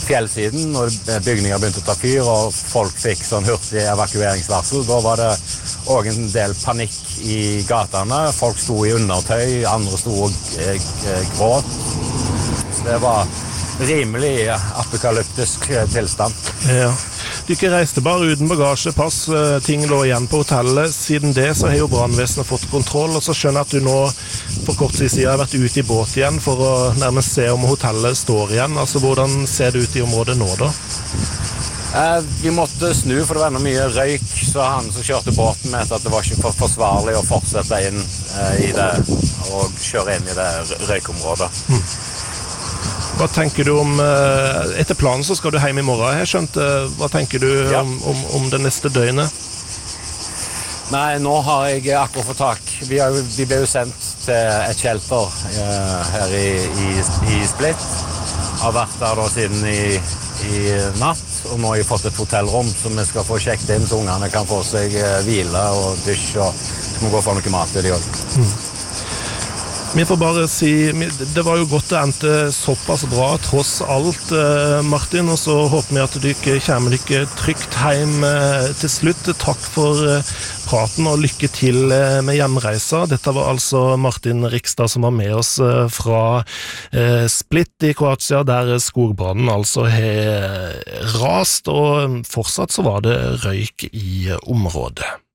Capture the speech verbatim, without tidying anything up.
fjellsiden, og bygninger begynte å ta fyr, og folk fikk sånn hurtig evakueringsvarsel. Da var det også en del panikk i gatene. Folk sto i undertøy, andre sto og gråt. Så det var rimelig apokalyptisk tilstand. Ja. Du ikke reiste bare uten bagasje, pass, ting lå igjen på hotellet. Siden det så har jo brannvesenet fått kontroll, og så skjønner jeg at du nå for kort tid siden har vært ute i båt igjen for å nærmest se om hotellet står igjen. Altså, hvordan ser det ut i området nå da? Eh, vi måtte snu, for det var enda mye røyk, så han som kjørte båten mente at det var ikke for forsvarlig å fortsette inn eh, i det, og kjøre inn i det røykområdet. Hmm. Hva tenker du om, etter planen så skal du hjem i morgen, jeg skjønte, hva tenker du ja. om, om, om det neste døgnet? Nei, nå har jeg akkurat fått tak. Vi, har, vi ble jo sendt til et shelter uh, her i, i, i Split. Har vært der da siden i, i natt, og nå har jeg fått et hotellrom som vi skal få sjekket inn, så ungene kan få seg uh, hvile og dusj, og så må gå for noe mat til de også. Mm. Vi får bare si, det var jo godt det endte såpass bra, tross alt, Martin, og så håper vi at du ikke kommer dere trygt hjem til slutt. Takk for praten og lykke til med hjemreisa. Dette var altså Martin Rikstad som var med oss fra Split i Kroatia, der skogbrannen altså har rast, og fortsatt så var det røyk i området.